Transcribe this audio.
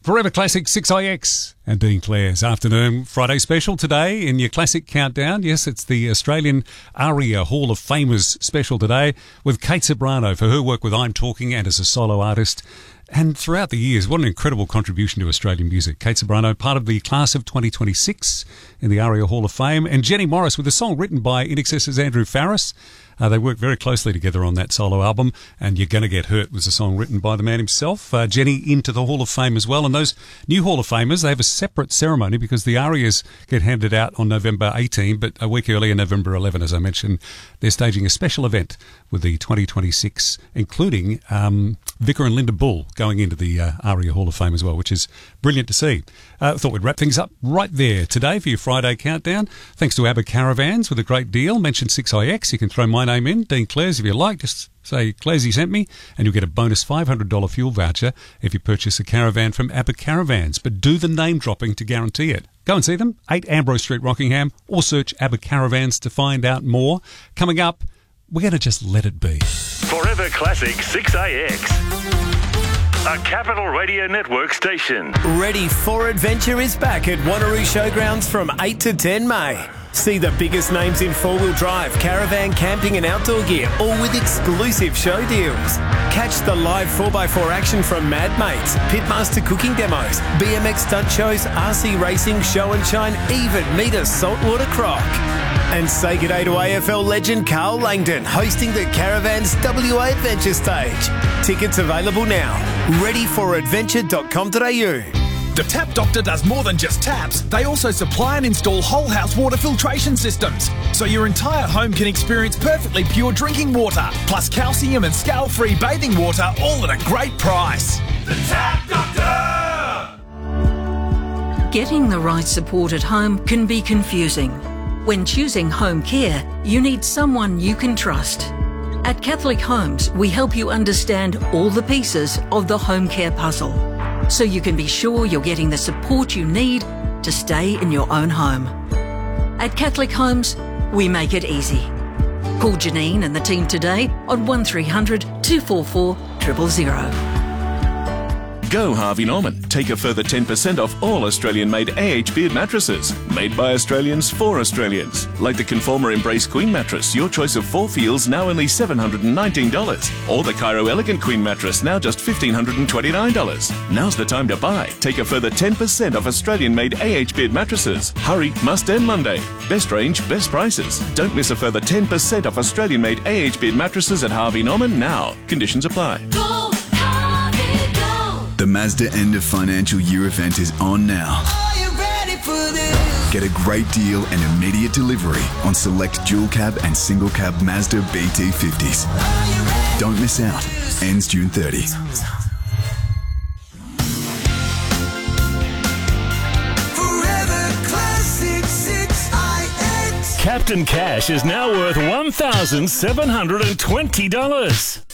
Forever Classic 6IX and Dean Clare's afternoon Friday special today in your Classic Countdown. Yes, it's the Australian ARIA Hall of Famers special today with Kate Ceberano for her work with I'm Talking and as a solo artist. And throughout the years, what an incredible contribution to Australian music. Kate Ceberano, part of the class of 2026 in the ARIA Hall of Fame. And Jenny Morris with a song written by INXS's Andrew Farriss. They worked very closely together on that solo album, and You're Gonna Get Hurt was a song written by the man himself. Jenny into the Hall of Fame as well, and those new Hall of Famers, they have a separate ceremony because the ARIAs get handed out on November 18, but a week earlier, November 11, as I mentioned, they're staging a special event with the 2026, including Vicar and Linda Bull going into the ARIA Hall of Fame as well, which is brilliant to see. I thought we'd wrap things up right there today for your Friday countdown. Thanks to ABBA Caravans with a great deal. Mention 6IX. You can throw my name in, Dean Clares, if you like. Just say Claresy sent me, and you'll get a bonus $500 fuel voucher if you purchase a caravan from ABBA Caravans. But do the name dropping to guarantee it. Go and see them, 8 Ambrose Street, Rockingham, or search ABBA Caravans to find out more. Coming up, we're going to just let it be. Forever Classic 6IX. A Capital Radio Network station. Ready for Adventure is back at Wanneroo Showgrounds from 8 to 10 May. See the biggest names in four-wheel drive, caravan, camping and outdoor gear, all with exclusive show deals. Catch the live 4x4 action from Mad Mates, Pitmaster cooking demos, BMX stunt shows, RC racing, show and shine, even meet a saltwater croc. And say g'day to AFL legend Carl Langdon, hosting the Caravans WA Adventure Stage. Tickets available now. readyforadventure.com.au. The Tap Doctor does more than just taps. They also supply and install whole house water filtration systems, so your entire home can experience perfectly pure drinking water, plus calcium and scale-free bathing water, all at a great price. The Tap Doctor! Getting the right support at home can be confusing. When choosing home care, you need someone you can trust. At Catholic Homes, we help you understand all the pieces of the home care puzzle, so you can be sure you're getting the support you need to stay in your own home. At Catholic Homes, we make it easy. Call Janine and the team today on 1300 244 000. Go Harvey Norman. Take a further 10% off all Australian-made AH Beard mattresses. Made by Australians for Australians. Like the Conformer Embrace Queen mattress, your choice of 4 feels, now only $719. Or the Cairo Elegant Queen mattress, now just $1,529. Now's the time to buy. Take a further 10% off Australian-made AH Beard mattresses. Hurry, must end Monday. Best range, best prices. Don't miss a further 10% off Australian-made AH Beard mattresses at Harvey Norman now. Conditions apply. The Mazda end of financial year event is on now. Are you ready for this? Get a great deal and immediate delivery on select dual cab and single cab Mazda BT50s. Don't miss out. Ends June 30. Forever Classic 6IX. Captain Cash is now worth $1,720.